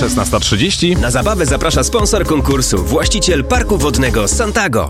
16:30. Na zabawę zaprasza sponsor konkursu, właściciel parku wodnego Santago.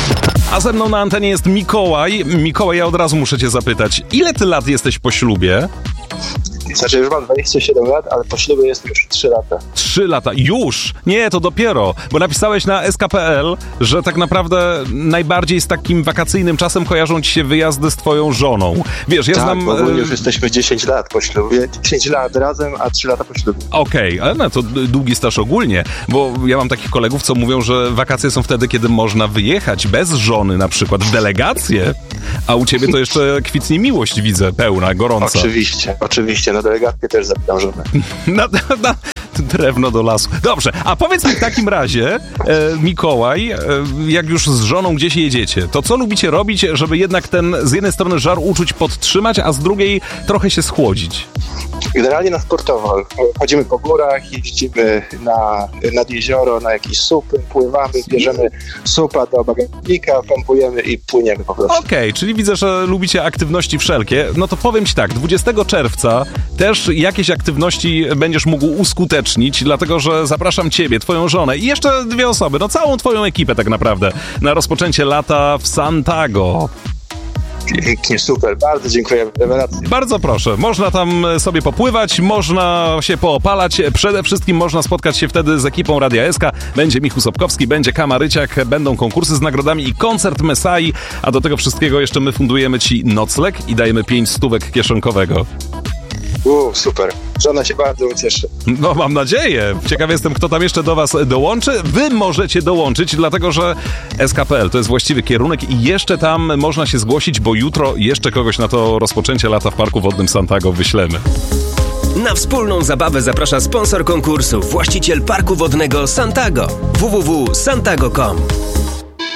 A ze mną na antenie jest Mikołaj. Mikołaj, ja od razu muszę cię zapytać, ile ty lat jesteś po ślubie? Znaczy już mam 27 lat, ale po ślubie jestem już 3 lata. 3 lata. Już? Nie, to dopiero. Bo napisałeś na sk.pl, że tak naprawdę najbardziej z takim wakacyjnym czasem kojarzą ci się wyjazdy z twoją żoną. Wiesz, ja tak, znam... bo ogólnie już jesteśmy 10 lat po ślubie. 10 lat razem, a 3 lata po ślubie. Okej, ale no to długi staż ogólnie, bo ja mam takich kolegów, co mówią, że wakacje są wtedy, kiedy można wyjechać bez żony, na przykład w delegację, a u ciebie to jeszcze kwitnie miłość, widzę, pełna, gorąca. Oczywiście, na delegację też zapytam żonę. Na drewno do lasu. Dobrze, a powiedz mi w takim razie, Mikołaj, jak już z żoną gdzieś jedziecie, to co lubicie robić, żeby jednak ten z jednej strony żar uczuć podtrzymać, a z drugiej trochę się schłodzić? Generalnie na sportowo. Chodzimy po górach, jeździmy nad jezioro, na jakieś supy, pływamy, bierzemy supa do bagażnika, pompujemy i płyniemy po prostu. Okej, czyli widzę, że lubicie aktywności wszelkie. No to powiem ci tak, 20 czerwca też jakieś aktywności będziesz mógł uskutecznić, dlatego że zapraszam ciebie, twoją żonę i jeszcze 2 osoby, no całą twoją ekipę tak naprawdę, na rozpoczęcie lata w Santago. Pięknie, super, bardzo dziękuję, rewelacja. Bardzo proszę, można tam sobie popływać, można się poopalać, przede wszystkim można spotkać się wtedy z ekipą Radia SK, będzie Michał Sobkowski, będzie Kamaryciak, będą konkursy z nagrodami i koncert Mesai, a do tego wszystkiego jeszcze my fundujemy ci nocleg i dajemy 5 stówek kieszonkowego. Super. Żona się bardzo ucieszy. No mam nadzieję. Ciekaw jestem, kto tam jeszcze do was dołączy. Wy możecie dołączyć, dlatego że sk.pl to jest właściwy kierunek i jeszcze tam można się zgłosić, bo jutro jeszcze kogoś na to rozpoczęcie lata w Parku Wodnym Santago wyślemy. Na wspólną zabawę zaprasza sponsor konkursu, właściciel parku wodnego Santago. www.santago.com